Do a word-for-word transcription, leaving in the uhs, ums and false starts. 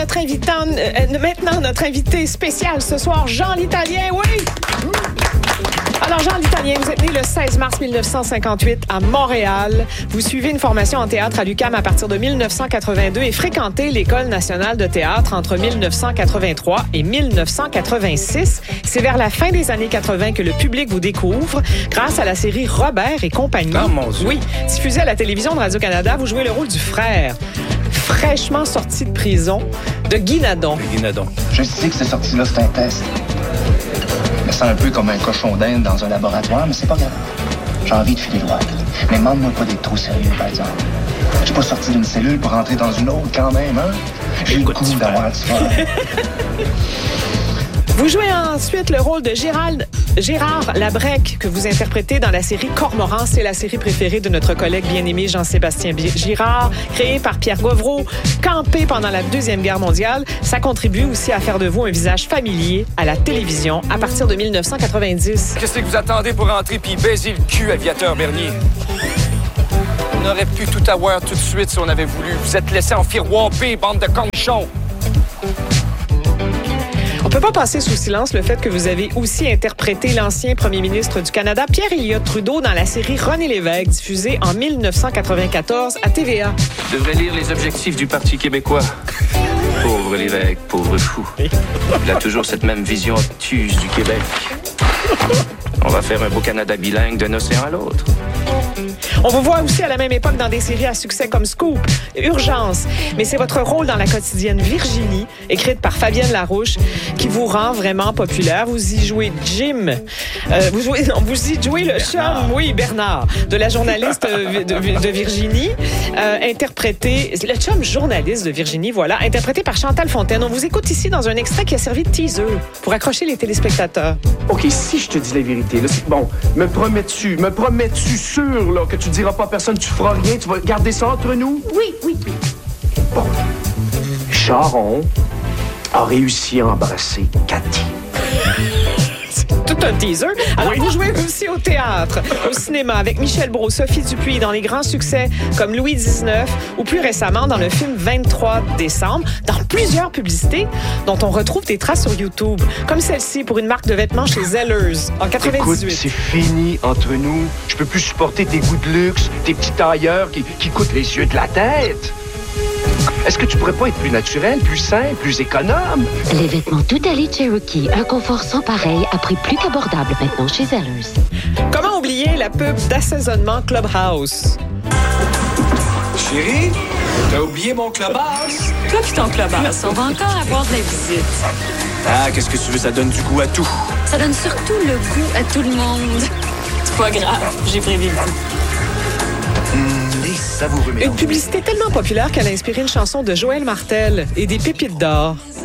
notre invitant, euh, maintenant notre invité spécial ce soir, Jean l'Italien, oui! Alors, Jean l'Italien, vous êtes né le seize mars mille neuf cent cinquante-huit à Montréal. Vous suivez une formation en théâtre à l'U Q A M à partir de mille neuf cent quatre-vingt-deux et fréquentez l'École nationale de théâtre entre mille neuf cent quatre-vingt-trois et mille neuf cent quatre-vingt-six. C'est vers la fin des années quatre-vingt que le public vous découvre grâce à la série Robert et compagnie. Ah, mon Dieu. Oui, diffusée à la télévision de Radio-Canada, vous jouez le rôle du frère, fraîchement sorti de prison, de Guy Nadon. Guy Nadon. Je sais que cette sortie-là, c'est un test. Je me sens un peu comme un cochon d'Inde dans un laboratoire, mais c'est pas grave. J'ai envie de filer droit. Mais demande-moi pas d'être trop sérieux, par exemple. Je suis pas sorti d'une cellule pour rentrer dans une autre quand même, hein? J'ai le goût d'avoir du fun. Vous jouez ensuite le rôle de Gérald, Gérard Labrec, que vous interprétez dans la série Cormoran. C'est la série préférée de notre collègue bien-aimé Jean-Sébastien Girard, créée par Pierre Gauvreau, campé pendant la Deuxième Guerre mondiale. Ça contribue aussi à faire de vous un visage familier à la télévision à partir de mille neuf cent quatre-vingt-dix. Qu'est-ce que vous attendez pour rentrer puis baiser le cul, aviateur Bernier? On aurait pu tout avoir tout de suite si on avait voulu. Vous êtes laissé enfiroiper, bande de conchons. On ne peut pas passer sous silence le fait que vous avez aussi interprété l'ancien premier ministre du Canada, Pierre Elliott Trudeau, dans la série René Lévesque, diffusée en mille neuf cent quatre-vingt-quatorze à T V A. Je devrais lire les objectifs du Parti québécois. Pauvre Lévesque, pauvre fou. Il a toujours cette même vision obtuse du Québec. On va faire un beau Canada bilingue d'un océan à l'autre. On vous voit aussi à la même époque dans des séries à succès comme Scoop, Urgence. Mais c'est votre rôle dans la quotidienne Virginie, écrite par Fabienne Larouche, qui vous rend vraiment populaire. Vous y jouez Jim. Euh, vous, jouez, non, vous y jouez le chum, oui, Bernard, de la journaliste de, de, de Virginie, euh, interprété, le chum journaliste de Virginie, voilà, interprété par Chantal Fontaine. On vous écoute ici dans un extrait qui a servi de teaser pour accrocher les téléspectateurs. OK, si je te dis la vérité, là, c'est bon. Me promets-tu, me promets-tu sûr, là, que tu diras pas à personne, tu feras rien, tu vas garder ça entre nous? Oui, oui, oui. Bon. Charon a réussi à embrasser Cathy. Tout un teaser. Alors, oui. Vous jouez aussi au théâtre, au cinéma, avec Michel Brault, Sophie Dupuis, dans les grands succès comme Louis dix-neuf, ou plus récemment dans le film vingt-trois décembre, dans plusieurs publicités dont on retrouve des traces sur YouTube, comme celle-ci pour une marque de vêtements chez Zellers en quatre-vingt-dix-huit. Écoute, c'est fini entre nous. Je peux plus supporter tes goûts de luxe, tes petits tailleurs qui, qui coûtent les yeux de la tête. Est-ce que tu pourrais pas être plus naturel, plus simple, plus économe? Les vêtements tout allés Cherokee, un confort sans pareil, à prix plus qu'abordable maintenant chez Zellers. Comment oublier la pub d'assaisonnement Clubhouse? Chérie, t'as oublié mon clubhouse? Toi puis ton clubhouse, on va encore avoir de la visite. Ah, qu'est-ce que tu veux, ça donne du goût à tout. Ça donne surtout le goût à tout le monde. C'est pas grave, j'ai prévu le coup. Savoureux, Une publicité tellement populaire qu'elle a inspiré une chanson de Joël Martel et des pépites d'or.